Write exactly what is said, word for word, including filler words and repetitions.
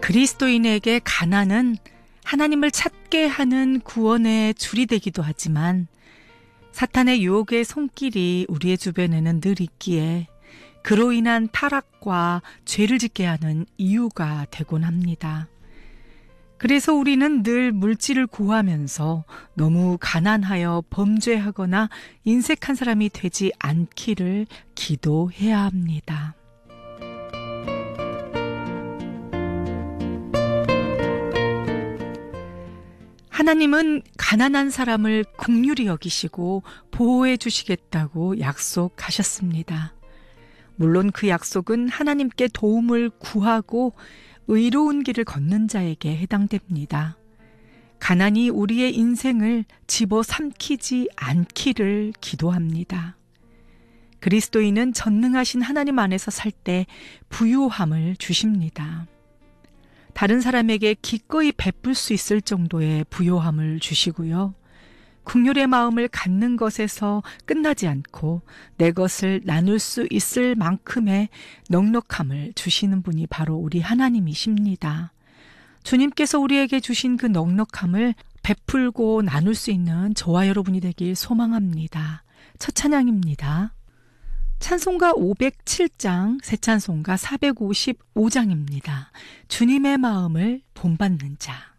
그리스도인에게 가난은 하나님을 찾게 하는 구원의 줄이 되기도 하지만 사탄의 유혹의 손길이 우리의 주변에는 늘 있기에 그로 인한 타락과 죄를 짓게 하는 이유가 되곤 합니다. 그래서 우리는 늘 물질을 구하면서 너무 가난하여 범죄하거나 인색한 사람이 되지 않기를 기도해야 합니다. 하나님은 가난한 사람을 긍휼히 여기시고 보호해 주시겠다고 약속하셨습니다. 물론 그 약속은 하나님께 도움을 구하고 의로운 길을 걷는 자에게 해당됩니다. 가난이 우리의 인생을 집어삼키지 않기를 기도합니다. 그리스도인은 전능하신 하나님 안에서 살 때 부유함을 주십니다. 다른 사람에게 기꺼이 베풀 수 있을 정도의 부요함을 주시고요. 긍휼의 마음을 갖는 것에서 끝나지 않고 내 것을 나눌 수 있을 만큼의 넉넉함을 주시는 분이 바로 우리 하나님이십니다. 주님께서 우리에게 주신 그 넉넉함을 베풀고 나눌 수 있는 저와 여러분이 되길 소망합니다. 첫 찬양입니다. 찬송가 오백칠 장, 새 찬송가 사백오십오 장입니다. 주님의 마음을 본받는 자.